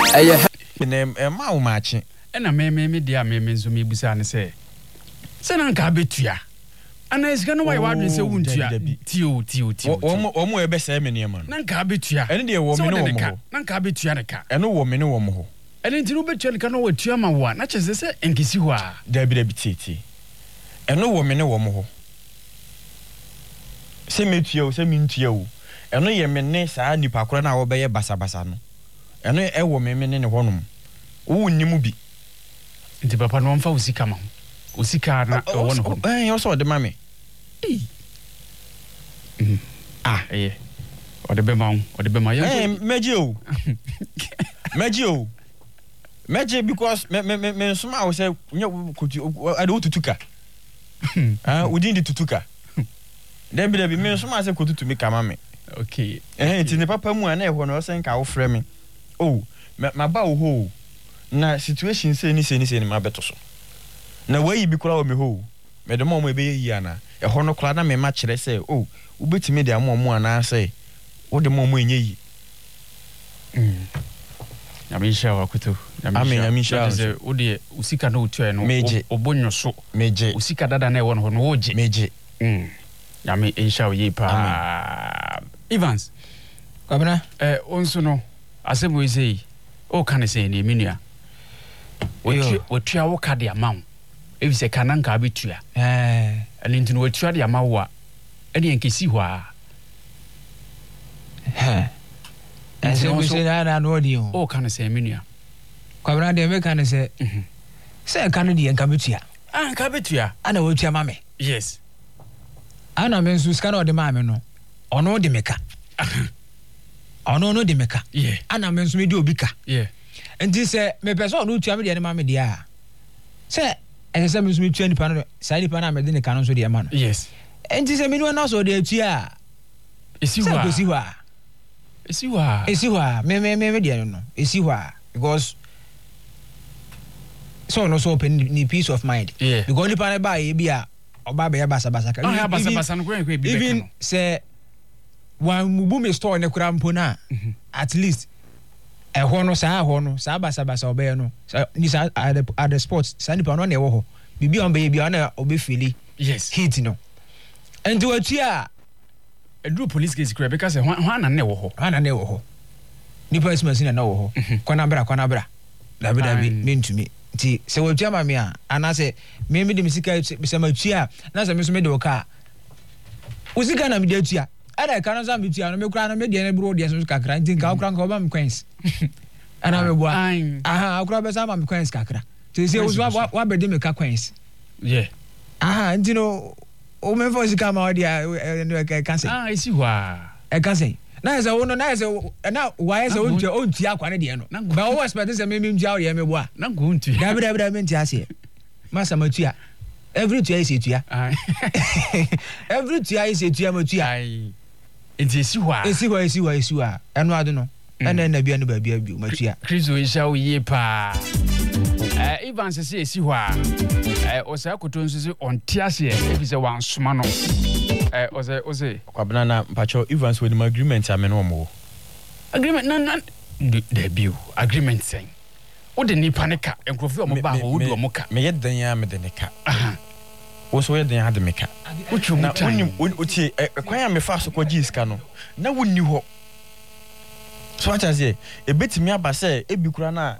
ma wo machi na me dia me nso me busa ne se na nka betua ana esika no why wadwen se wuntua tio omo ebe se me niam no na nka betua ene de wo me no wo mo na nka betua ne ka ene wo me no wo mo ho ene ntino betua ne ka no watua ma wo na chese se enkisi ho a dabi titi ene wo me no wo mo ho se metua o se mintua o eno ye me ne saa nipa kora na wo be ye basabasa no eno e wo me ne honom wo nnimu bi nti papa no mfa usika ma usika na wo no yo so de mame ode be ma yo meji because me suma wo say ade ututuka udin di tutuka debi me suma say kotutu me kama me okay ti ne papa mu ana e ho no sen ka wo frɛ me ma ba wo ho na situation say ni ma beto so na wayi bi kura wo me ho me de mo ebe yi ana e ho no kura na me ma kyerɛ say ubetimi de amomo ana say wo de mo enye yi Yamisha wakuto Yamisha ze odi usika no utua no obonyo so meje usika dada na e won ho no oje meje Yami insha ye pa Evans Kwabena onso no asemo ise o kan se ni menua wotua wo ka de amawo ebi se kananka abetua ani ntino wotua de amawo a ene enkesi ho a ese we se na no odi o kan se menua Kwabena de me kan se se kan de enka betua nka betua ana wotua ma me yes ana me nsu ska na ode ma me no ono de meka ono no de meka ana me nsu me de obi ka nti se me pese ono tua me de ne ma me de a se ese me nsu me tua ni pa no sa ni pa na me de ne ka no so de ma no yes nti se me no na so de tua esi wa me de no esi wa because so no so open ni peace of mind because ni pa na ba e bia oba be ya basa ka basa no kwen bi even say wan mubu me store ne kura mpo na at least ho no sa basa obe no ni sa at the sports sa ni pa no na e wo ho bibi on be bia na obe feel yes heat no and to atua edru police case kura because ho na ne wo ho ni police machine na wo ho kwana bra dabi mentumi ti se wo tua ma me a ana se me de misika se ma tua na se me so me de wo ka usika na me de tua ada ka no za me tua no me kura no me de ne bro de so kakra nti ka kura nka oba me coins ana me boa akura be sa ma me coins kakra ti se wo wa be de me ka coins nti no o me fo sika ma o dia e kan se isi wa e kan se na ese wo no na ese na why ese on tia kwa ne de no ba wo expect se me ntia o ye me boa na go ntia dabi me ntia se masa matua every tia is tia every tia is tia matua enti esi wa eno ado no ena na bia no ba bia bi matua Kristo insha o ye pa Evans se esi wa o sa koto nso se on tia se e se wan soma no ose Kwabena na mpacho Evans with my agreement amene wo agreement na debut agreement sen o de nipa ne ka enkrofo mo ba wo do mo ka me ye dan ya me de ne ka wo so ye dan ya de me ka o twum na o tie kwan ya me fa so ko giska no na wonni ho so acha se e betimi aba se e bi kura na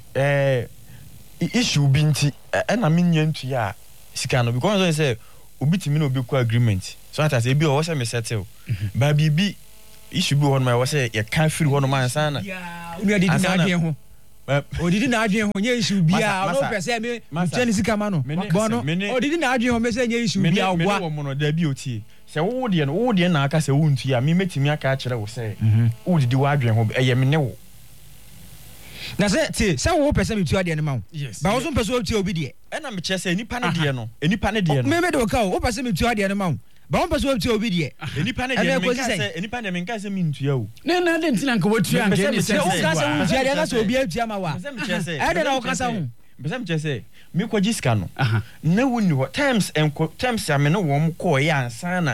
issue bi nti na me nyantu ya sika no because I say obitimi na obi ko agreement so acha se bi o se me settle ba bibi issue bi won my wo se ye kan firi won man sana unu adidi na adwen ho odidi na adwen ho nye issue bia no pese me cheni sika ma no bono odidi na adwen ho me se nye issue bia ogwa me wo no da bi otie se wo de na aka se wontu ya me metimi aka kire wo se wo didi wa adwen ho eye me ne wo na se wo pese me tu ade ne ma wo ba wo so pese wo tu obi de na me che se nipa ne de no me de ka wo pese me tu ade ne ma wo ba wo pese wo tu obi de nipa ne de me nka se me ntua wo na de ntina nka wo tu an ke se wo ka se wo tu ade na se obi atua ma wa e de na wo ka sa ho bese me che se me ko giska no na wonni ho terms amene wo mo ko ya ansana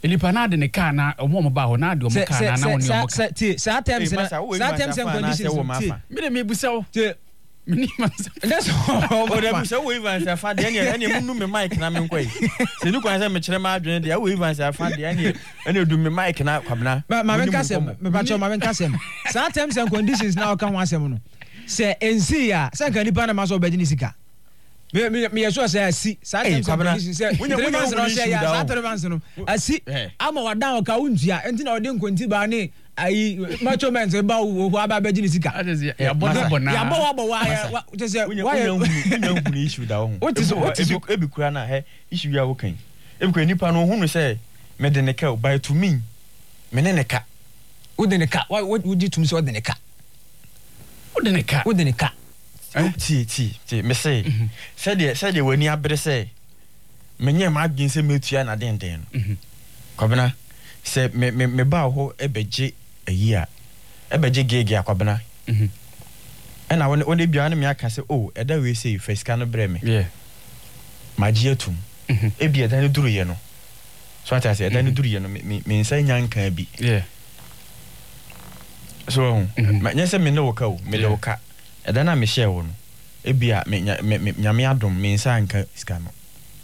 Elipa na de ne car na omo ba ho na de omo car na oni omo car. Sa terms and conditions. Me de me busa wo. Mini masa. That's all. O da busa wo even say fa de ene munu me mic na me nkoi. Se ni kwan say me kire ma adwene de wo even say fa de ene du me mic na kwabna. Ma me kasem, me bacho ma me kasem. Sa terms and conditions na o kan wasem no. Se ensi ya, sa kan nipa na maso obeji ni sika. Me yeso say asi, sa terms and conditions say. Wonya say ya, sa terms no. Asi, ama wadan o ka untua, enti na odi nkonti ba ni ayi macho men say ba wo aba beji ni sika. Ya bona. Ya bo wa just say wonya hunu issue da ho. What is ebi kura na he issue ya wo kan. Ebi kura nipa no hunu say me de ne ka by to me. Me ne ne ka. Wo de ne ka. What would you to me say wo de ne ka? Wo de ne ka. Ti me say said wani abre say menye ma adwin say metua na den no kwabena say me ba ho ebeje ayi a ebeje gege akwabena na woni bia na me aka say oh eda we say first can bre me maji atum ebia dan duruye no so ata say dan duruye no me nsa nyanka bi so me say me no ka o me le ka eda na me share wo no ebia me nyame adom me nsa anka sika no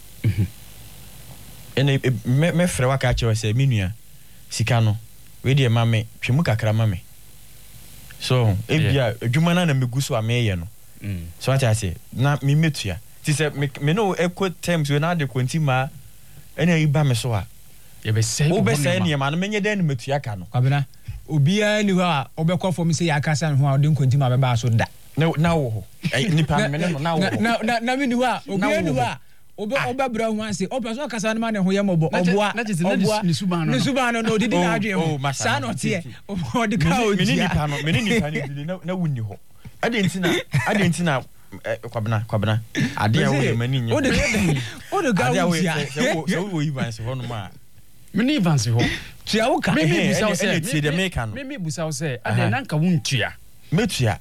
ene me frɛ waka che say menua sika no we de ma me twemu kakra ma me so ebia adwuma na me guso ameye no so ata say na me metua ti say me no equal terms we na de kontima ene iba me so a ye be say wo be say ne ma no menye den metua ka no kwabena obia ni ho a obekɔ fo me say yakasa ho a odi kontima be ba so da na wo nipa me no na wo na me ni ho a obia ni ho a obabra ho ase opeso kasa na ma ne ho ye mobo oboa ni suban no didi na adwe ho sa no tie odi ka o me ni nipa ni didi na wunni ho ade ntina kwabena ade a wo mani nya odi ga wo tia so wo Evans ho no ma me ni Evans ho tia wo ka me busa wo say tie de make no me busa wo say ade na nka wuntua metua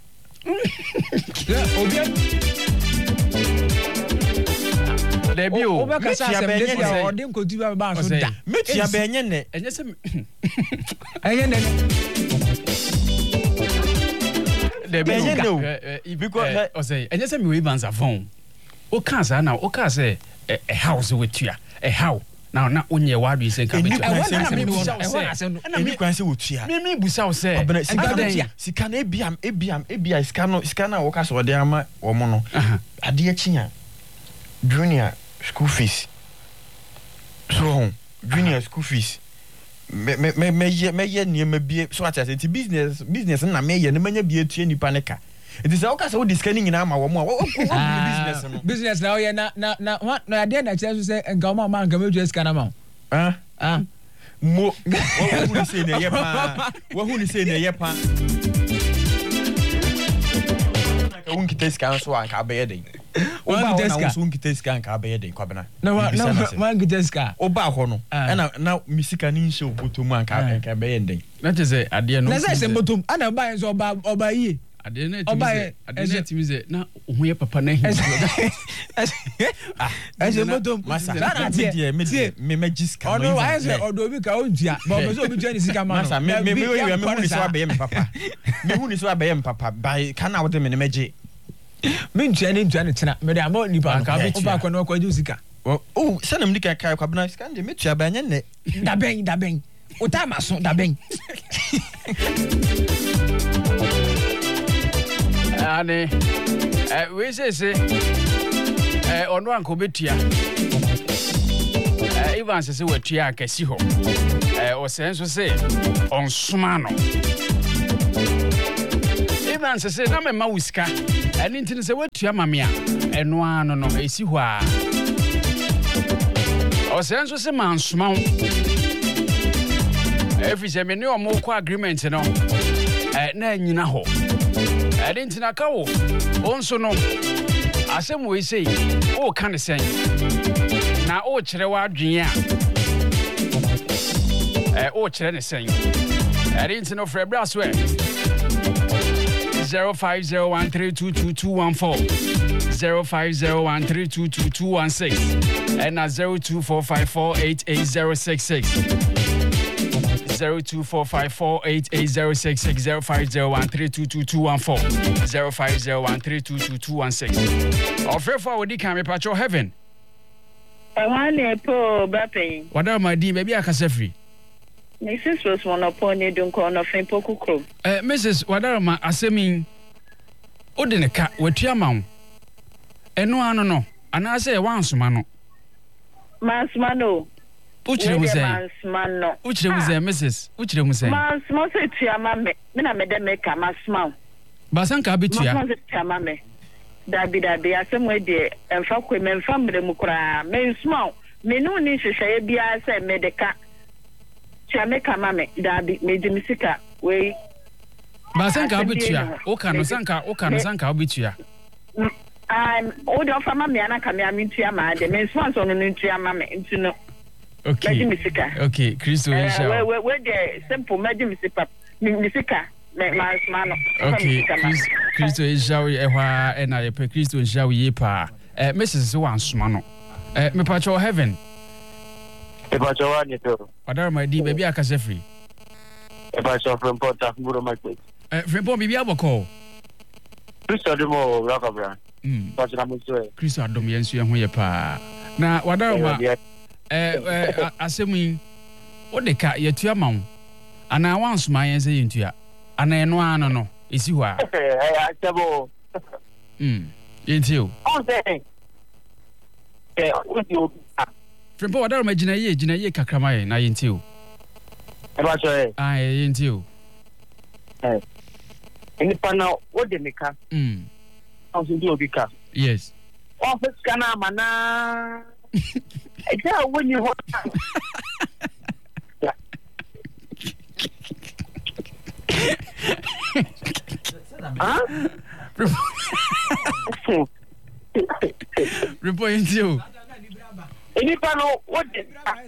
obia Debi o obakasa asem de odi nkotu ba so da metua be enye ne enye se enye ne Debi enye no because o say enye se me we Evans afon o kan sa na o ka say a house wetua a how na onye wadu ise ka metua eni kwan se wotua me busa wo say sika na ebia sika na wo ka so de ama wo mo no ade achinya junior school fees so junior school fees me ye niema bie so ata say business na me ye na manya bie tue nipa ne ka it is okay so this scanning na ma wo mo business no business na ye na ade na che so say nka mo ma nka me tue scan na ma mo wo hu ni say na ye pa ka won kita scan so an ka be ye den oba na so won kita scan ka be ye den kwabena na man kita scan oba ho no na misika ni nse obotom an ka be ye den na che say ade no na say botom ana ba so oba yi ade na timi ze na ohun ye papa na hin ase botom masa na tie me magiska no wa ase odo bi ka ontua ba o so bi tua ni sika ma no me hu ni so abe ye me papa me hu ni so abe ye me papa by kana wo de me magi me ntua ni tena me de amo nipa ka oba kwa no kwa ju sika oh sanam ni ka kai kwa bana sika de me tua ba nya ne da ben o ta ma so da ben ane we say ono anko betua Evans say wetua akasi ho o senso say onsoma no Evans say na me ma wiska eni ntini say wetua mame a eno ano no esi ho a o senso say mansoma every say me ne o mo kwa agreement no na nyina ho Adentina kawo onso no asem we say o kan sen na o kire wa adwen a o kire ne sen adentina for braswe 0501322214 0501322216 and 0245488066 0245488066 0501322214 Offer for the camera patcho heaven. One po bapping. What are my dear baby? I can say free. Mrs. was one upon you don't call no fin poco. Mrs. What are my assuming Odinaka with your mount? And no, and I say once, mano. Mansmano. Which was Mansmano. Which was there, Mrs. Which was there? Mansmo said to your mamma, Mina Medemeka, Masmau. Basanka Bitia. Mamma. Dabi, I some way dear, and folk women from the Mukra, men small. Me no need to say, be I say, Medica. Chameka Mamma, Dabi, made the Messica, way. Basanka Bitia, Okano Sanka Bitia. I'm old of a mammy and I come into your mind, the men's once on an into your mamma into no. Okay, Christo, where the simple Messica, my man. Okay, Christo is Jawi, and I pay Christo is Jawi pa. Mrs. Once, mano. Me patcho heaven. A patcho one, you too. What are my dear baby? I can say free. A patcho from Porta, Muro Market. From Bobby Aboko. Christo Demo, Rockabra. Christo Adomians, you and pa. Now, what are my assuming what the cat yet your mount? And I once my answer into ya. And I no, is you are. I tell Into you. Oh, say. From what I imagine a year, Kakramai, and I into you. I into you. In the panel, what did they come? How to do a big car? Yes. Office Kana Mana. I tell when you want. Huh? Report you. Any panel, what did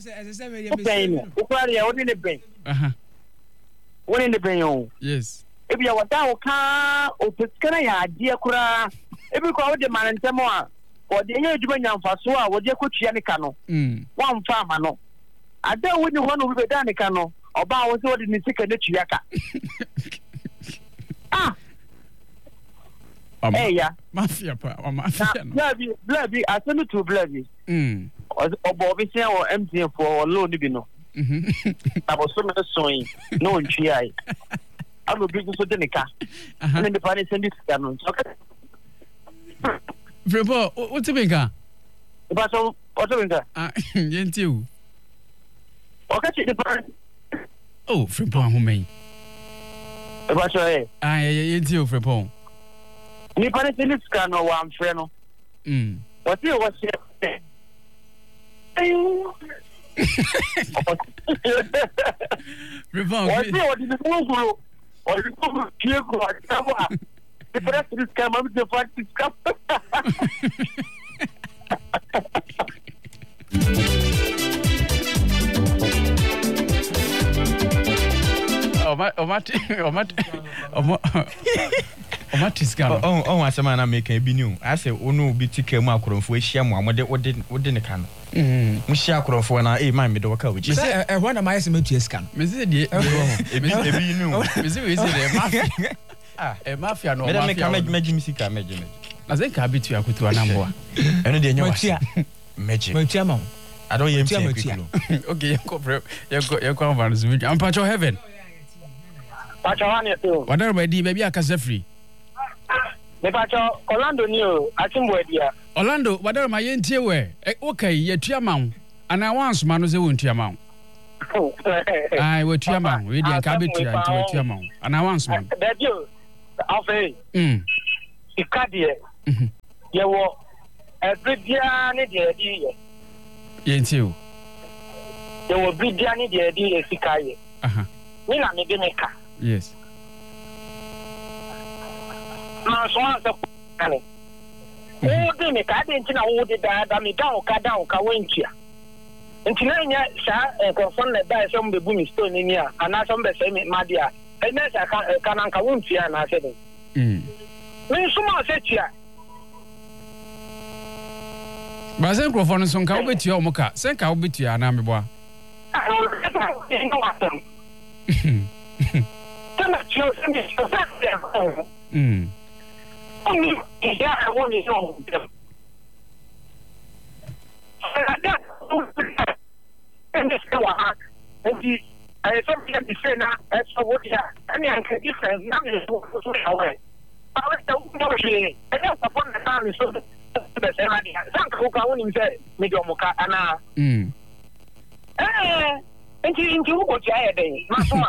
what in the bank? What in the bank? Yes. If you are down, or Piscana, dear Kura, every crowd demand and Samoa, or the age when you're Fasua, what you could Chianicano. One farmer, no. I don't want you want to be Danicano, or bow was what in the second Chiaka. Ah, hey, yeah, Mafia, or Mafia. Blabby, I send it to Blabby. Or Bobby or empty for low Nibino. I was so much sewing, no one chi. I will bring to Denica. And then the party send it down. Report, what's the maker? But what's the maker? You. Okay, the party. Oh, Fripon, who may. About your I you, Fripon. You party send it scan or one friend. What you was here? Report. What did you or you come here, the press is come up the practice cup. Oh, as a man, I make a binu. I say, oh no, be ticket macron for a sham, what didn't can. Mushakro for an my middle coach. You say, one of my SMT scan. Mrs. A mafia, no, I make magic. I think I'll be to you to a number. And then magic. I don't hear okay, you're going I'm part of heaven. What are my dear baby? I can say free. Orlando new, I think where dear. Orlando, what are my entire way? Okay, you're Tiamount, and I once man was a wound Tiamount. I will Tiamount, we didn't come to Tiamount, and I once man. That you, Alfred, Icadia, you were a big idea. Yes, you. There will be the idea, Sicaye. We are Medemeka. Yes. Oh, Demic, I didn't know the dad, I mean, down, Kawentia. And tonight, sir, confirmed by some of the booming stone in here, and not some the same, my dear. And that's a Kananka Wuntia, and I said, when someone said here. But I think for some cow with your mocha, send cow with your Namiboa. Tana chiyo semi chiyo sa. Only yeah, I want to know them. And this one, and the I something to say now. That's what yeah. I mean, I can different. Now is away. I was the no she. I just upon the time is so the same idea. Some cook I wouldn't say medium mocha ana. Into what you day.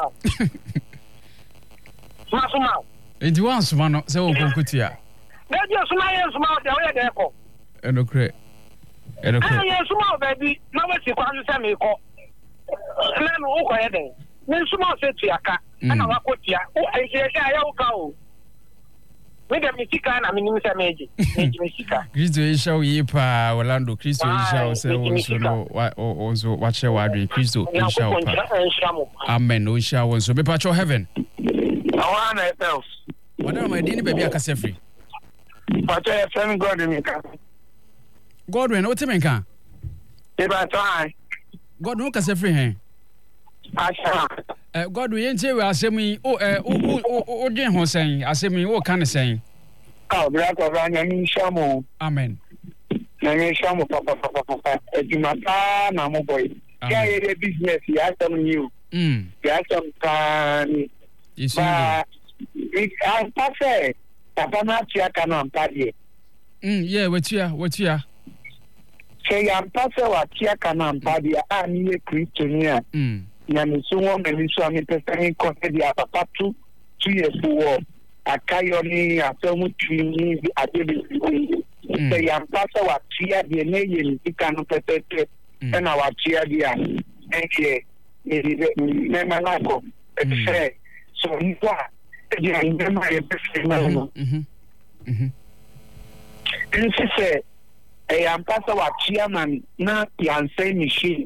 Masuma. Into one smano, so Kutia. That's just my small the way And okay. And okay. Yes, small baby. No one see what you say me call. And I'm all ahead. Then small said to Yaka. And I walk with ya. Oh, I say, I go. With a Michigan, I mean, Mr. Major. Christo Isha Yipa, Orlando, Christo Isha, also watch your wadi, Christo Isha. Amen, no Isha was so be part of heaven. I want else. What am I doing, baby? I can say free. But I have God in me. Godwin, what's the man? If I try, God no can say free. I shall. Godwin, you say we are saying, oh, Jane Hossein, I say me, what can I say? Oh, black of Ryan Shamu. Amen. Name Shamu, Papa, Edumata, Namu boy. Carry the business, he has some new. He has some time. But I'm perfect. Papa, not Chiacana, Paddy. Yeah, what you Say, I'm perfect what Chiacana, Paddy. I'm here, Christian. Yamisungo Meliswami Pesani Kosedia Papa 2 years ago. Akayoni Asomu Trini Adebi. Say I'm Pasa wa Chia the name Ikano Pesete and our Chia dia. And ye Nemanako. Say so you are remember a person. And she said, I am Pasa wa Chia man na Yansei machine.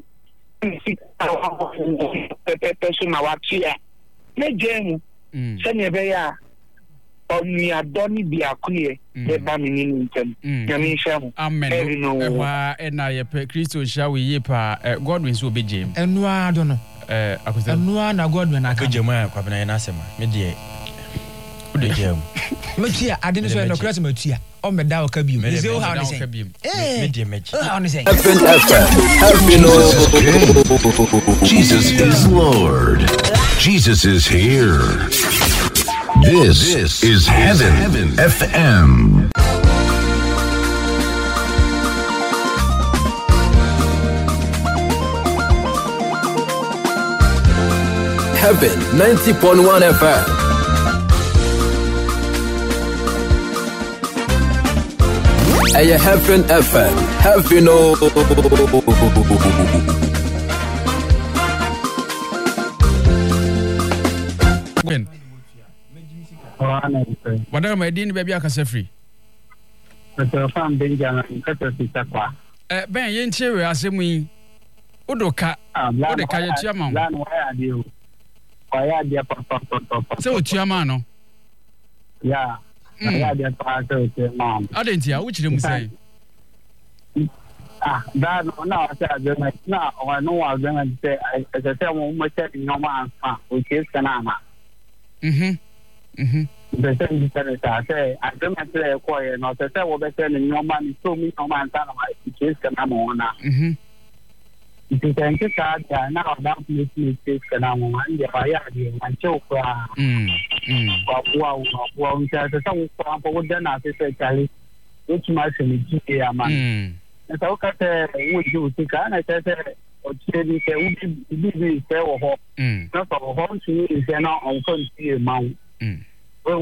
Person our chair. Mejen, Senebeya, only a donny be a queer, the bamming in them. Yamisha, Amen. No, and I pay Christo shall we yipa, Godwin's will be Jim. And no, I don't know. I was a no, Godwin, I could Jemaya Kwabena Nasema, Media. Matia, I didn't say no Christmas here. Oh, Madame Cabim. Is it how to say? How to say? Jesus is Lord. Jesus is here. This is Heaven FM. Heaven 90.1 FM. Hey, Heaven FM. Heaven, oh. What am I doing, baby? I can say free. But your fan Benjamin, Ben Yen Cherry, I say me. Udoka, Udoka, your chairman. Why are you? So, chairman, yeah. I didn't hear which them say. That now I know I was going to say, as I said, we said no man, which is Canama. The same thing I say, I don't say a quiet, not to say what they said in no man, so me no man, which is Canama. If you can get that, now that makes me take Canama, and the fire, and choke. Well, we said some for then I say, Charlie, which much in the man. And so, would you think I said, or Cheney would be fair or hot? Not for home to is now on country amount. Well,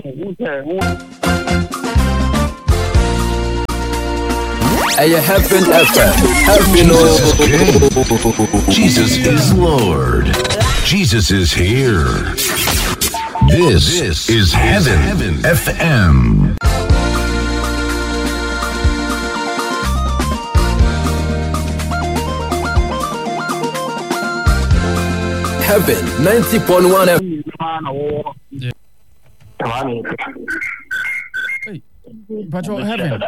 Hey, Heaven FM. Jesus is Lord. Jesus is here. This is Heaven FM. Heaven 90.1 FM. Hey, but what Heaven?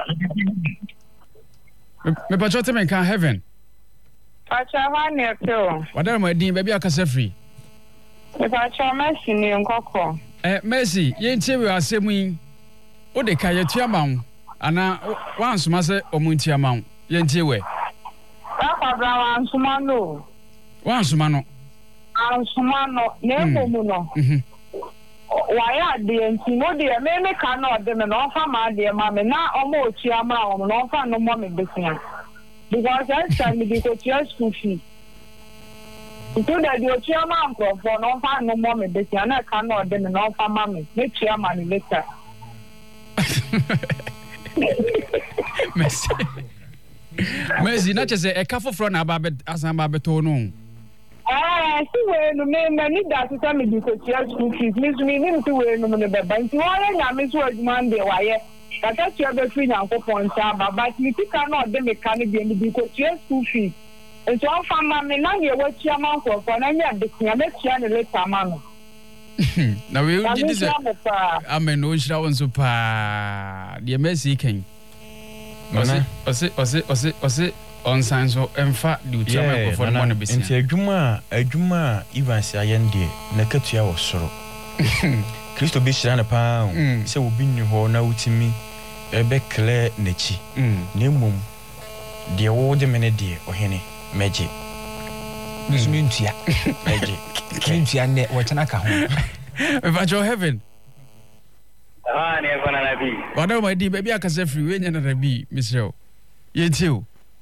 Me but what me can Heaven? Pacha one too. What am I doing, baby? I can say free. If I try Mercy ni nkoko. Mercy, yentie we asem yi. O de ka yetua ma wo. Ana wansoma se omuntia ma wo. Yentie we. Papa bra wansoma no. Wansoma no. Ansoma no, na emu no. Why are the no dear me cannot them and offer my dear mamma now almost your mouth and offer no more business. Because I stand because you're school fee. So that your chairman for no offer no more business, and I cannot them and offer mammy. Make chairman later. Mercy, not just a couple from Ababet as I'm Babetono. See where no man need that to tell me because you're school fees. Miss me to wear no money, but I miss what Monday, why? But that's your best friend and coupon, but you cannot them a Canadian because you're school fees. And so I'm from my man, you watch your mouth for any of the next year and later, man. Now we will get this. I'm a no shower super. The Mercy King. Was it on signs of emfa duty for money business. Nti adwuma even say ayende na katua wo soro. Kristo be shira na pa se obi nni ho na utimi ebe kle nachi. Na mum de wo de mene de ohene meje. Bisumi ntua. Meje. Ntua ne wo tena ka ho. If your heaven. Ne gonna na bi. Wada my di baby akase free we nya na bi Mr. Yentiu.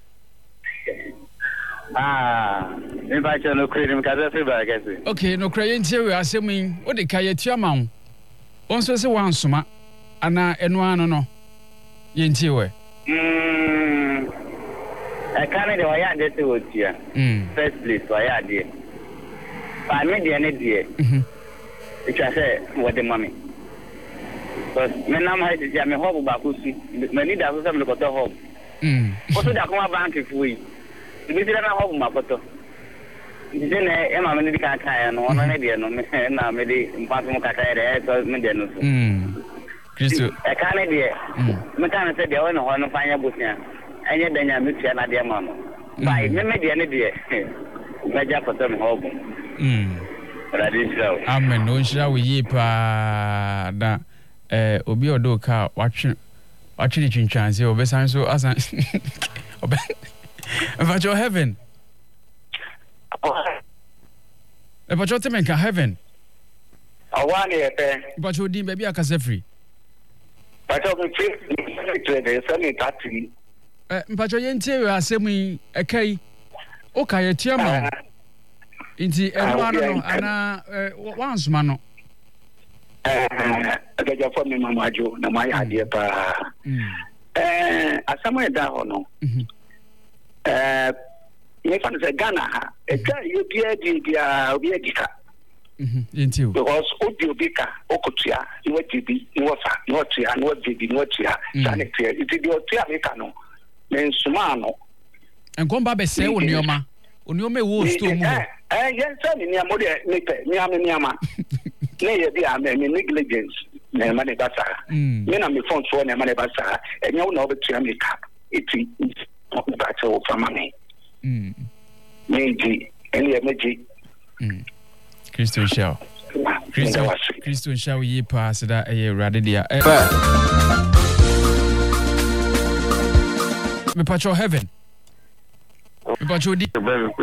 Invite no cream kaza free ba kase. Okay, no cry yentiu asemi o de ka yetua ma wo. Onso se wansoma ana eno ano no. Yentiu we. I can't do why I do it here. First place why I did. I made the end here. Which I said what the mommy. But me na ma hiti ya me hobu ba kusi. Me need that so me go to hobu. Oto da kuma bank fuyi. Ibi tira na hobu makoto. Ndi ne e ma me ni kan kan no ono ne de no me na me de mpatu mo kaka ere so me de no so. Kristo. E kan ne de. Me kan se de ono ho no fanya busia. Enye danya me tia na de ma no. Bai me de ne de. Me ja koto me hobu. Amen. No shira we yi pa da obi odo ka watwe twintwanse obesan so asan obe about your heaven. About your temenka heaven. Awani epe. But you din baby akase free. But you free to send it at me. But you yentie we asemi ekai o ka yetia ma. Inti eno no ana once man no. Agaja for me mama jo na my idea pa. Asamo da ho no. Me fan say Ghana ha. E ka you bia obi edika. Inti. Because obi obika okotua, you what bi, you what fa, you what tia, you what bi, you what tia. Sane tia, it di otia me ka no. Me nsuma no. Enkomba be se onioma. Onioma e wo store mu. Yes, sir, ni amode ni ame ni ama. Na ye bi am me negligence na ma ne basa. Me na me phone so na ma ne basa. Enya wo na obetua me ka. Iti ba che wo fama me. Meji, eni e meji. Kristo shall. Kristo shall ye pass that a radidia. Me patrol heaven. Me patrol di.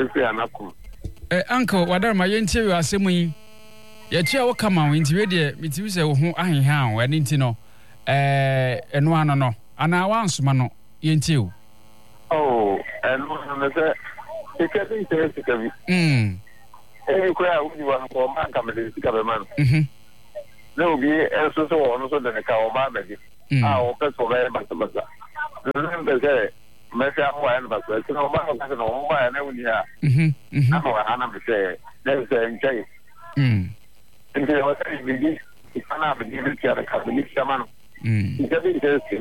Uncle, whatever my interview asemu yi. Ye chia wo kama wo interview de metiwi se wo ho ahenha wo ade ntino eno ano no ana wansoma no ye ntiu. Oh, eno no se ikete interest kabi. Kwa uni wa ko man kamele sika be man. Le obi enso so wo no so de ka o ba meji. O pe so be ba so ba. Le be Messi am wa en ba so no ba ko no ba na uni ha. Ama wa ana be se le se nchai. Ndio watu hivi sana bidii ya kabili kama ndio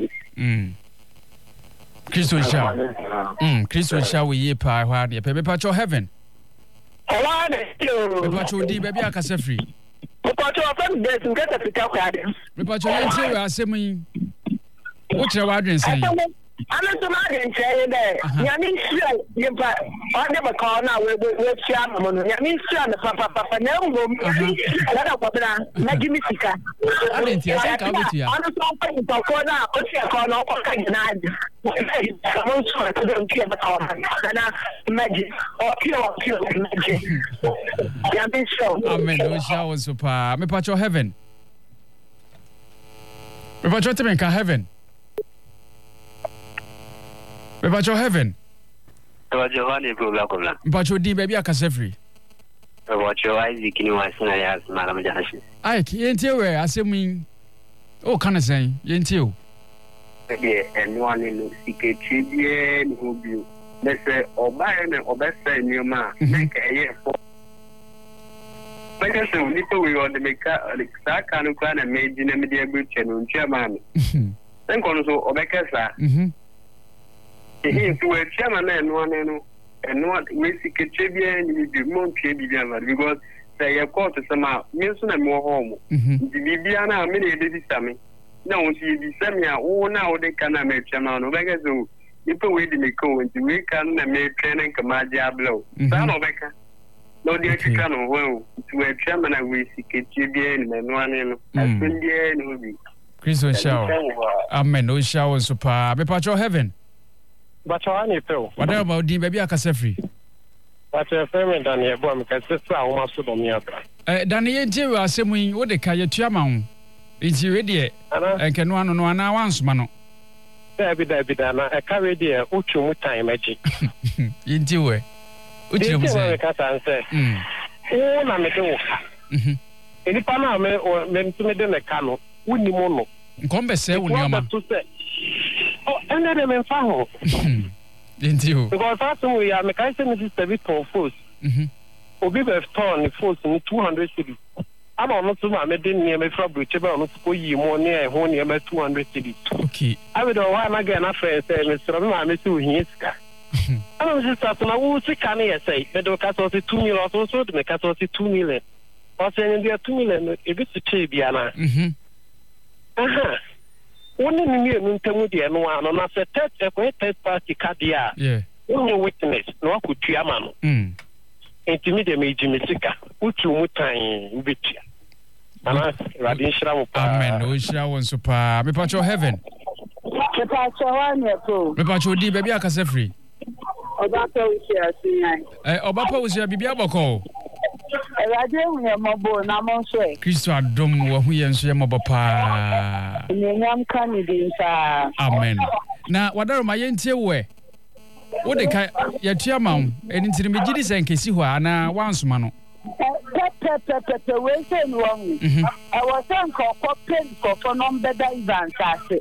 Kristo sha. Kristo sha we ye pa hwa de pe pa cho heaven. Hello. Me pa cho di baby akase free. Me pa cho fam de ngata fita kwa de. Me pa cho yentie we asemi. Wo kire wa adwen sen. I'm not saying that. Yamin sure you but I never call now with Shaman. Yamin sure the papa no room. A lot of papa Magimisica. I didn't hear that. I'm not for corner. What's your corner? I'm also I don't care about and magic or pure magic. Yamin sure. Amen. No shower super. Me patch your heaven. Me patch your team heaven. Me patch your heaven. Giovanni Blackola. But your D baby Akasefri. Watch your eyes, you can watch my Madam Janashi. I can't tell where I say me. Oh, can I say? Yentil. And one in the secret tribune who be. Let's say, or buy or best say new man. Make a year for. Like I said, we want to make a kind of plan and made in a media good channel, Chairman. Then also, Obekasa. He to a chairman and one and what we see Kachibian with the monkey because they are caught to some Milson and more home. The Bibiana, many days coming. No, she be semi, oh, now they cannot make chairman of Vegazo. You put with the co into we can make training Kamadia blow. Son of Becca. No, dear Chicano, well, to a chairman and we see Kachibian and one in Indian will be. Chris will shower. Amen. No shower super. Be part of heaven. But I need to. What about the baby Akasefri? But a friend than your bomb can sit almost to me. Danny, you are saying what the Kaya Chaman. It's ready. I can one on one once, Mano. There be done. I carry the Uchu time magic. Into it. Uchu say, oh, I'm a do. Any Panama or men to me than a canoe, wouldn't you mono? Come say, when you're man to say. Oh, and then I'm found. Didn't you? Because that's we are making this a bit of force. Obi have torn the force in 200 cities. I'm not to my medin near me from whichever on school you more near home near 200 cities. Okay. I would know why I'm again after say, Mr. Miss Hinska. I don't just start my wood to can say, but the cat was 2 million also to make cat was 2 million. Or saying there are 2 million if it's a Chibiana. Only in Tamudia no one on a third party cardia. Yeah. Only witness, no could Chiaman. Intimidate me, Jimmy Sika, which you would time with you. And I radin shram. Amen. No shower super. Me patch your heaven. Me patch your one year. Me patch your D baby Akasefri. Obapa we share sing. Obapa we share bibi aboko. Radio we mabo na mo so. Kristo adom wo hu ye nso ye mabo pa. Nyam kan di nsa. Amen. Na wadaro ma yentie we. Wo de ka ye tuama wo eni ntiri me gidi sen kesi ho ana wansoma no. Pepe we say no wan. I was saying ko pen ko for no better even say.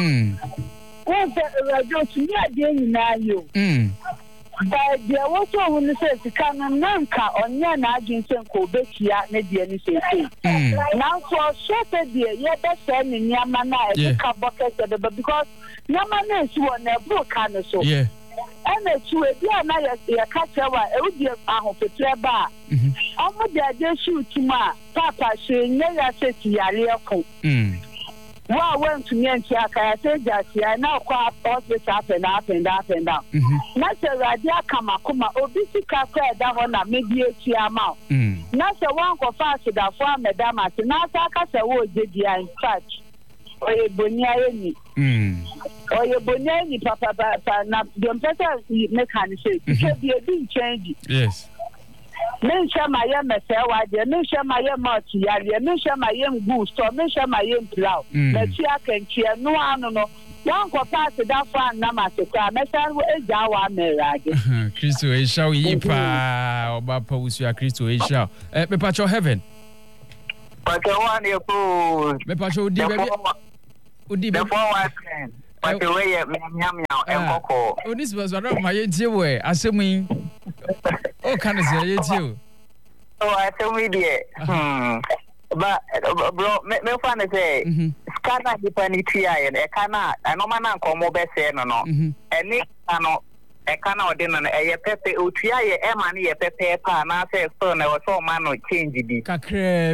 Wọ́n fẹ́ radio tún ní adé nyinaa yìí o. But there was one who says, "Can Nanka or Yana Jinsen Kobekia, Nedian say, now for short a dear, yet that's sending Yamana as a bucket because Yamana is one a book and so. And a two a dear Naya catcher, it would be a hope to a bar. Almost the idea shoot to ma, Papa, she never said to Yaliako. Well, I went to Yantiaka, I said that I now quite always up and down. Not a radia kamakuma, obisi kaka down on maybe a chiamount. Not a one for fast that for Madame, not a word did you in touch. Or a boniani. Or your boniani, Papa, the better mechanic, because be a big change. Yes. Mention my young Messia, mention my young Marty, mention my young goose, or mention my young plow. Let's can cheer no one. One for pass that one, Namasaka, Messan, Jawa Merag. Christo, a show, Yipa, or Bapa, with your Christo, a show. Me patch your heaven. But I want your food. Me patch your Udi, but the way and Coco. Oh, this was one of my way, assuming. Oh, can I say it too? Oh, I tell me, dear. But, bro, me find to say, Scana Hippanitia and a cana, I know my uncle Mobile say no, and Nick, I know. A cana dinner, a pepe, Utria, Emani, a pepe, and I say, son, I was so man or change it.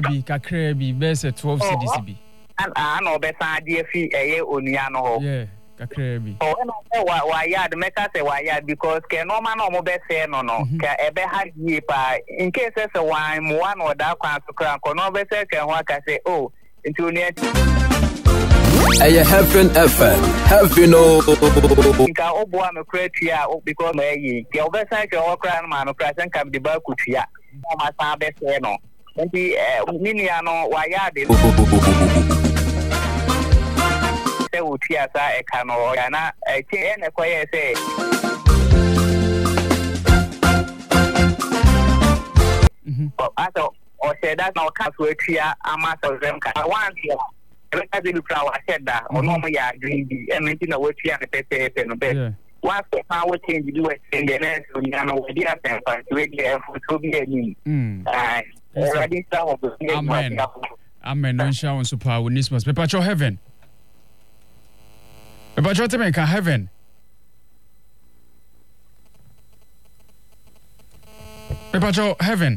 Kakrebi, best at 12 CDCB. And I know best idea fee a year on Yano. Yeah. kakrebi wa yard meka say wa yard because ke no man no be say no ka ebe ha yi pa in case say one or that kwa sukra ko no be say ke ho aka say oh into near Heaven FM have no ka obo am kreatia because me yi ke obe say ke ho kra no man no kra san kam de ba kutua ma sa be say no nti minia no wa yard se utia sa ekano yana che ene ko ye se aso o se that na ka so etia ama so zem ka want ya eka de pra wa sheda ono mo ya green bi enti na wetia ne pepe no be what how we change do it in the next so you know we dey asen fa we get for be any already start of the amen no sha won super winismus pepa cho heaven pepa cho te ka heaven pepa cho heaven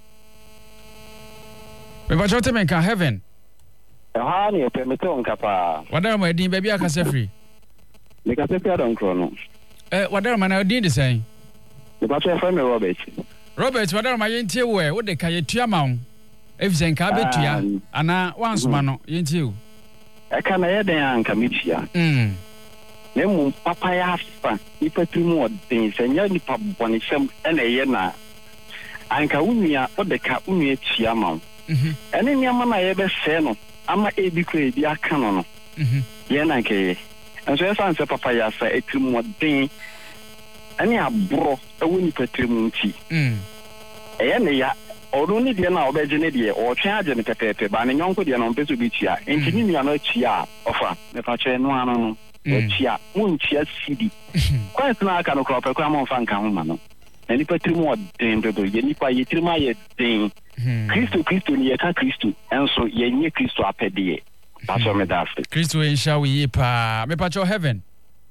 pepa cho te ka heaven ha ni pe meton kapa wadara ma din baby aka sefri ni ka se don krono wadara ma na din de sen ni pa che fa me Robert wadara ma yentie we wo de ka yetua ma wo efisen ka betua ana wansoma no yentie wo e ka na ye den anka metua ne mu papa ya fa ni patru odin senya ni pa boni sem ene ye na anka unua wo de ka unua tua ma wo ene ni ama na ye be se no ama ebi ko ebi aka no ye na ke enso ye san se papa ya fa etru odin ani abro ewu ni patru nti eye ne ya oru ni de na obeje ne de o twa age ne tetepe ba ne nyonko de na ompeso bi tia enti ni nua no tia ofa me fa che no ano no tia mun tia sidi kwa tuna aka no krope kwa mo fa nka ho ma no ni patru mo den do ye ni kwa ye trima ye den Kristo ni ye ka Kristo enso ye nye Kristo apede ba so me da fe Kristo insha we pa me pa cho heaven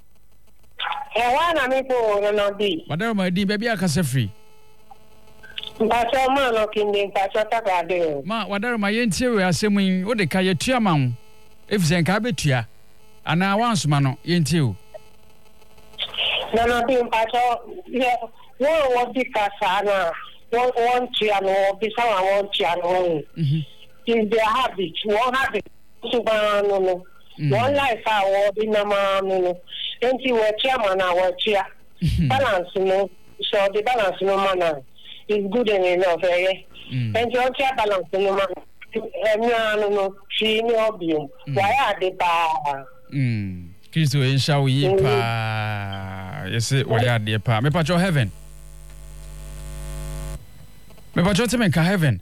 wana mi po no bi wadara ma di baby aka se free mpacho ma no kinde mpacho takade ma wadara ma yentie we asemu wo de ka yetua ma wo efisen ka betua ana wansoma no yentie wo no bi mpacho ye wo di ka sana one tia no bi sama one tia no in their habit one habit so no one life our bi na ma no enti we tia ma na we tia balance no so the balance no man is good enough and you want balance no man no she no obium why are they pa Kristo insha we pa yes why are they pa me pa cho heaven me pa cho te me ka heaven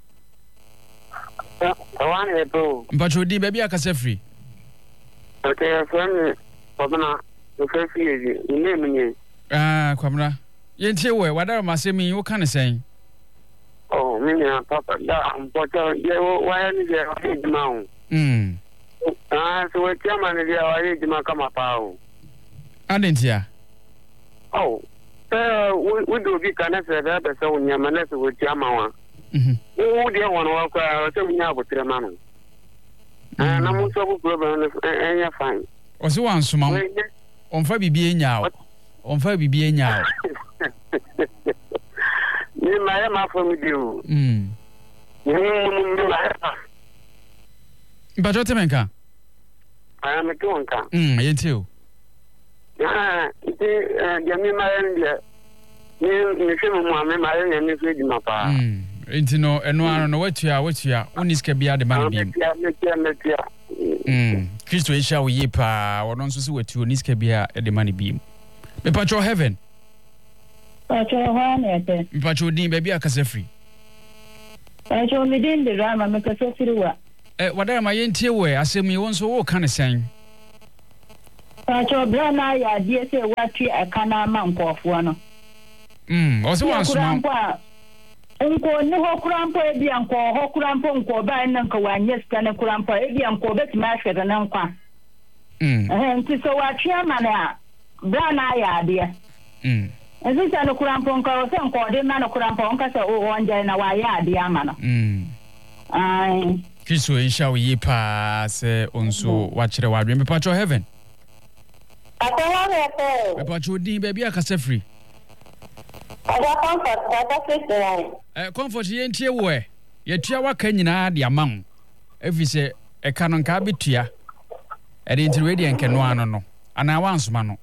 one e bro mpa cho di baby aka sefri okay from obana no free ni name ni kwamra yentie we wadara masemi wo kan sen oh me na papa da ampoto ye wa ni je hidima so we chama ni dia wa hidima kama pao adentia we do bi kana se da be so nyama na so we chama wa wo dia won wa kwa so nya abotre ma no na mo so bu problem enya fine o se wan soma onfa bibie nya onfa bibie nya ni ma ma fo mi dio Bajo temenka me tonka yentio jami ma ndia ni se mo ma ma ni se di ma pa enti no eno ano no watua oniska bia de man biem Kristo isha wo yipa wono nso se watua oniska bia de man biem me pacho heaven pacho hwane me pacho din baby akasa free pacho me din de rama me kasa free wa wadara ma yentie we asemi won so wo kan sen pacho brana ya die se wati akana ma nkofo no o se wan suma nko ne ho kurampo ebi anko ho kurampo nko ba nan ka wanye skane kurampo ebi anko beti ma hwede nan kwa nti so wati amana brana ya de ezisa no kurampo nko se nko de na no kurampo nka se o wonje na wa ya de amana ai Kristo insha wo yipa se onso wa kire wa dwe me pacho heaven Pacho din baby akasa free. Comfort ye ntie wo e. Ye tua waka nyina de amam. Efi se e kanon ka betua. E de nti radio nke no ano no. Ana wansoma no.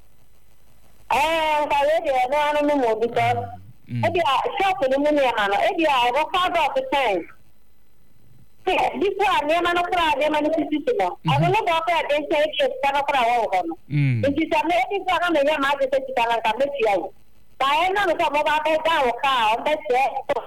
Ka radio no ano no mo because ebi a shop no mo ne ano. Ebi a go father of the time. This one ne man no kra ne man sisi no. Ano no ba ka de se ka no kra wo ho no. Nti sa me ebi sa na me ya ma de se ka na ka betua. Ba na no ka mo ba ka da o ka o be se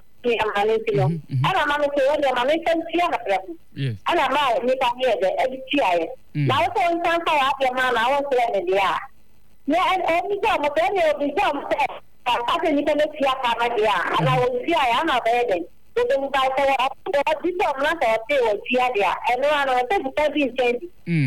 ana mama ke wani mama kan tiya na prabu ana ma ni ka ne da abi tiyaye na ko in san ka ya ma na won sai ne dia ne an ni ka mo ne bi ka mo ka ka ni ka ne tiya ka ma dia ana won tiyaye ana ba de ko dun ba ko da bi to na ta te o tiya dia ana ana ta bi ta bi chen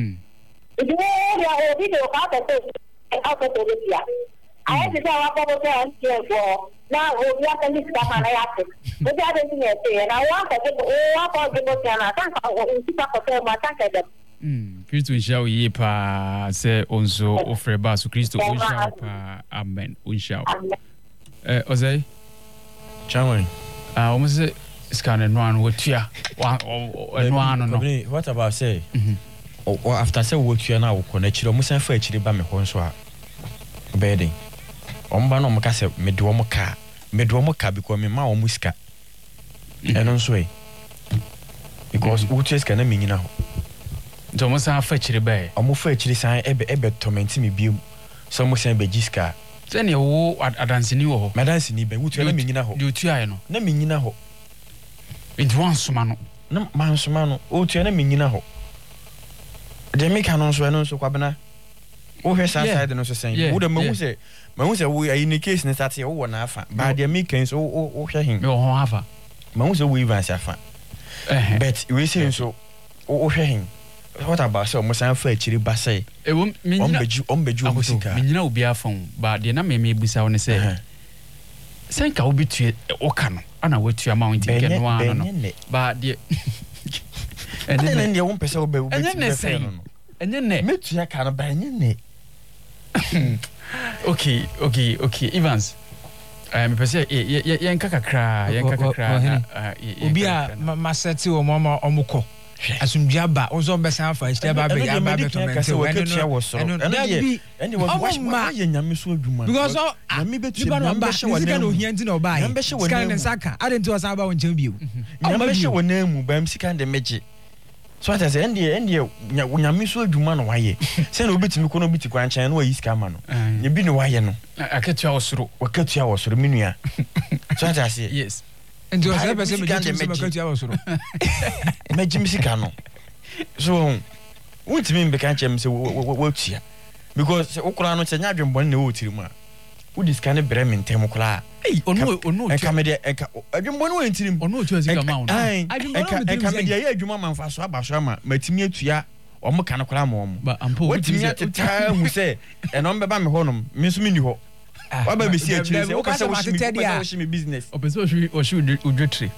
ya o bi do ka ta to tiya ai se ta wa ko ta an tiya ko na o ya ka ni ka ma na ya te o ja de ni te na wa ka ke o wa ko de mo na kan ka o ti ka ko te ma ta ka de Kristo nhyia ye pa se onzo ofreba so Kristo nhyia pa amen nhyia ozai chawan o mo se scan no an wotua no an no what about say or after say wotua na wo kọ na chiro mo san fa chiri ba me ho nso a bedding omba no mo ka se me do mo ka because me ma o musika eno nso e because wotua ska na me nyina ho nto mo san fa chiri ba e omo fa chiri san ebe torment me biom so mo san be jiska se ne wo adansini wo ho madansini be wotua na me nyina ho de wotua e no na me nyina ho it wansoma no na mansoma no wotua na me nyina ho de me ka no nso kwabena wo hwe sa side no so sen wo de mahu se wo ayi ni case ne start wo na afa ba de me kan so wo hwe hin wo ho afa mahu se wo even sa afa but we say nso wo hwe hin what about so mo san fa chiri ba say e wo ombeju musika me nyina obi afon ba de na me busa wo ne se sen ka obi tue o ka no ana watua ma won ti ke no ano no ba de ene ne wo pese wo be wo no ene ne metua ka no ba ene ne okay Evans me pese yen kakakra obi a ma seti wo mo omukọ asumdua ba ozo besan fa istia ba be ya ba be to mente ene wa ye nyame so adwuma because nyame betua nyame be hye wona no hia nti na oba ye scan ne saka adenti osan ba won chan bio nyame be hye wona mu ba msika nde meje so ata se ende nyame so adwuma no waye se na obetimi ko no biti kwa nchan no wa yiska ma no ye bi no waye no akatua osoro wakatua osoro menua so ata se yes and you have said me osoro meje misika no so untimi mbeka nchem se watua because ukura no chenya adwembon na wo tiri mu a udi scan bre mentem kula ono enka me de enka adwembon wo ntiri mu ono tua sika ma ono enka me de ye adwuma manfa so aba so ama matimi atua omo kan kula ma omo wotimi ateta hu se eno mbeba me honom me so mini ho waba be si achire se o ka se wo shi me business o peso o shi udwetri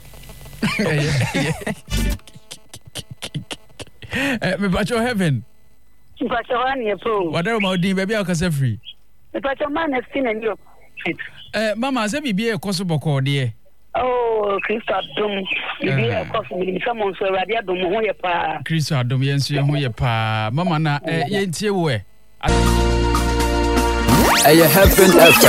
me bacho heaven bacho ani epo wadaro ma odin baby akasa free me bacho man na skin and you mama se bibi e koso boko de oh Kristo adom bibi e koso mi samo so radio adom ho ye pa Kristo adom yenso ye ho ye pa mama na ye ntie wo e Heaven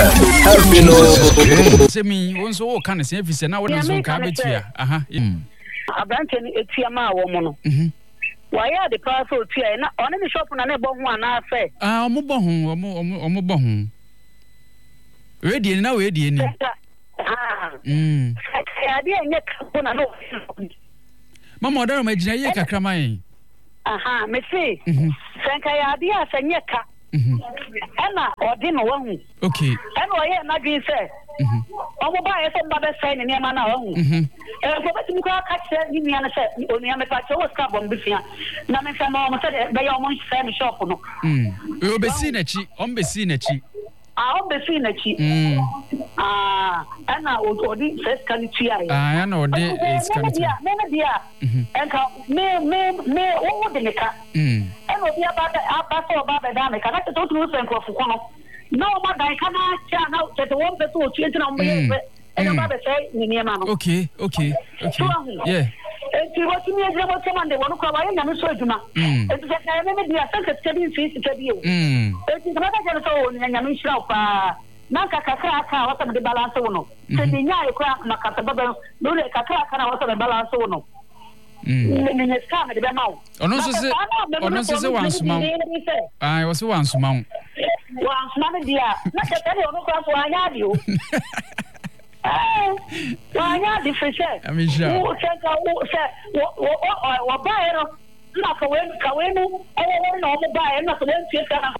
FM. Semi wonso wo kan se efise na wona so ka betua aha abante ni etia ma wo mo no waya de pa so tia na one ni shop na na bo ho ana afa omo bo ho omo bo ho we die na we die ni ya die nye ka na no mama odaro ma gina ye kakra man aha me see senka ya die asanye ka ena odi no wahu okay ena oye na dwin se omo ba ye se mba be sai ne ma na wahu so betimi ko ka se ni mi ana se oni ame pa so ska bom bifia na me se mo se be yo mo se me shop no o be si na chi on be si na chi o be si na chi ena odi se ska ni tia ya ena odi ska ni tia me enka me o de me ka ena will be about the dam. Can I talk to you for no more than can I share now that the one person will change on me and about the say, okay. Yeah. If you want to meet someone, they want to come in and show you. It's a remedy, I think it's getting fees to tell you. It is another generation, and I'm sure. Naka kakaka wasa de balance wono se nya ekwa makata baba no le kakaka na wasa de balance wono ne ska me de mawo ono so se wansuma ai wo se wansuma wansuma dia na tete ono kwa so anya dio anya di fese amisha wo baero na kawenu ayo no mo baero na so den fiesta na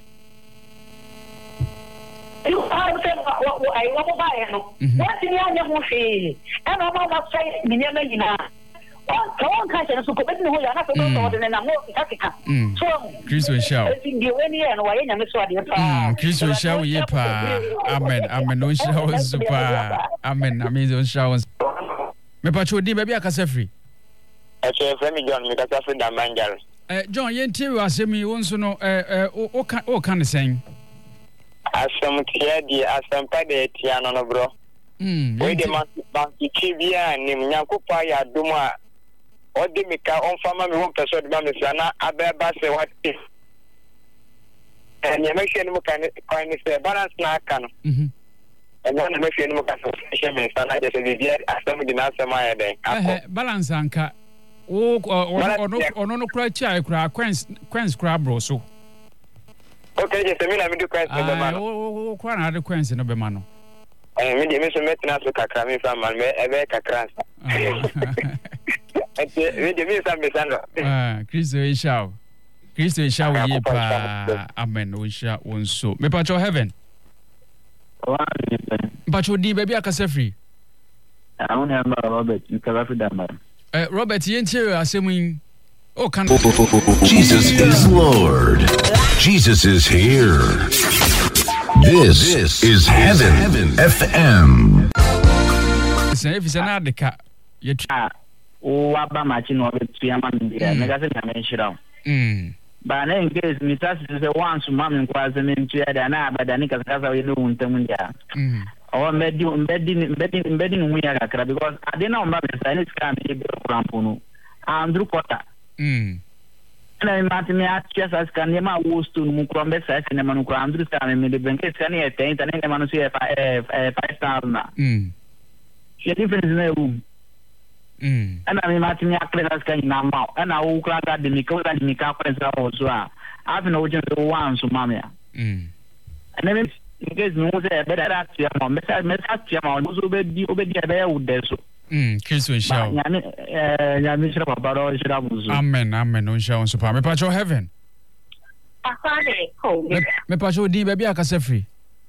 you have to I want to buy no. What in your name say? And I'm not saying Minamina. One catcher so commit no ya na so than na mo Africa. So Chris will shout. And why na me so dia. Chris will shout ye pa. Amen. No shout super. Amen. Amazing showers. Me pacho di baby akase free. Friend John me kasa free da mangal. John yenti we asemi wonso no o kan sen. Asam tia di asam pa de tia no bro. We de man kibia ni nyakopa ya duma. O de mika on fama me won person de ba me sana abeba se what if. And you make sure you can say balance na aka no. And then make sure you can say me sana just be asam di na asam ya den. Balance anka ono no kura chia kura queens kura bro so. Okay, just a minute, I do quite a man. Oh, quite another queens in a bemano. And me, Mr. Metna, so Kakrami from America Crans. Christo shall we amen, we shall one so. Me patch heaven. But you baby, I can say free. I don't have Robert, you can have that. Robert, the interior, assuming. Oh, can Jesus is Lord. Jesus is here. This is Heaven FM. If it's an addict, you try. Oh, Abamachi no be Yaman there. Negative dimension. But in case Mrs. is a once mammy was an interior and I but Danica Casa we do in Temunia. Or embedding we are because I didn't know Mammy Sanis can be Rampuno. Andrew Potter. And Martin just as Kanema was to Mukrombe says and Manukra Andrew Stan and the Benket Sani attained and then Manusia 5,000. She difference in the room. And I mean Martin Yaklas can now and I will grant the Miko and Mika also. I've no just once to Mamma. And then in case no better at your mom, Message your mom, who's obedient there with this. Chris will shout. Amen. No shout super. Me patch heaven. Me patch di baby akase free.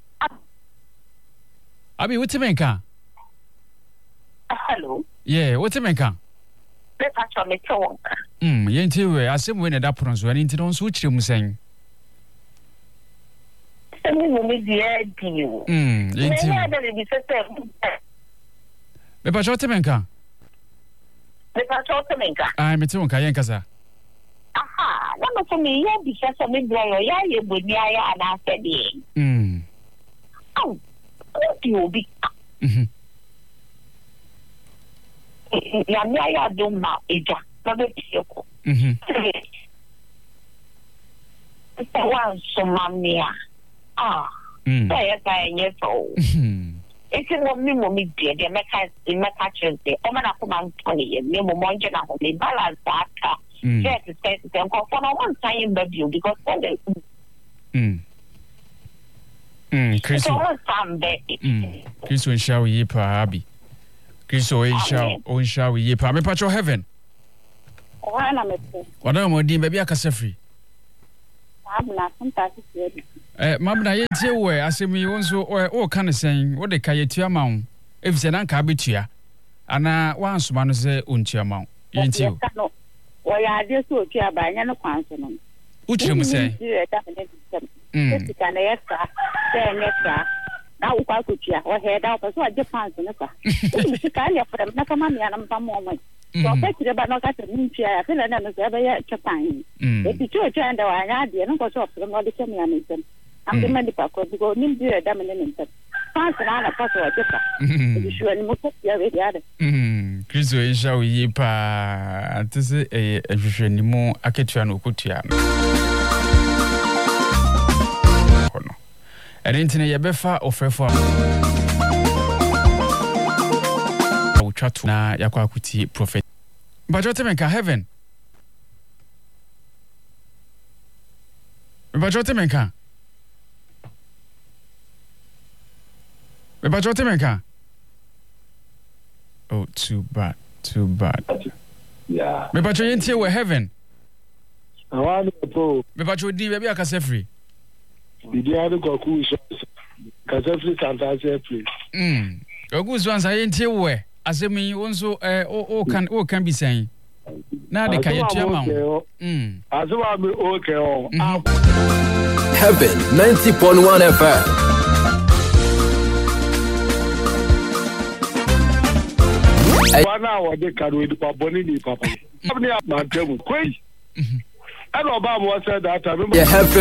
Abi what me kan? Hello. Yeah, what me kan? Me patch me to. Yenti we asem we na da pron so ani nti don so chire mu sen. Semi me dia di o. Yenti. Me patch what me kan? Me patch what me kan? Ah, me te won ka yen kasa. Aha, na me for me ya bi so me bro ya ye boni aya na se de. Oh, ti obi. Ya mi aya do ma eja, na be ti ko. Wan so mamia. Ah. Ya ka enye so. It's in what me dear, the Mecca Tuesday. I'm not a man 20 me monja na me balance that. Yes, it's them for one time review because when they Chris will show ye pa Abby. Chris will show ye pa me patch heaven. What am I doing, baby? I can say free. Mabna yeti we asemi wonso o kan sen wo de kaye tua ma wo efise na nka betua ana wansoma no se ontua ma wo yenti o wo ya de so tua ba nya no kwanso no uchire mu se ka na yesa se nyesa na wo kwa kutua wo he da wo so aje panso no ka ka ya from na kama me anam pa mo mo so pekire ba no ka se ntia ya fela na no se ba ya chapan e ti cho chanda wa nya de no ko so from no de kemi anisem am de mandi pa ko go nim dire da men nim tat pass na pass wa teta e shu ani mo ko ya we ya de Kristo isha uyi pa atese ehwehwe ni mu aketua no kotua no erentine ye befa ofrefo awutwatu na yakwa akuti prophet Bajote menka heaven Bajote menka Oh, too bad. Yeah. Me pacho yenti we heaven. Awani po. Me pacho di baby akase free. Di adu ko ku so. Kase free Santa free. Ogu so ansa yenti we. Asemi wonso o kan bi sen. Na de ka yetua ma wo. Azwa me okay o. Heaven 90.1 FM. Wana wa de karo edu pa boni ni papa. Abni ma temu kwei. Eno ba mo say that time.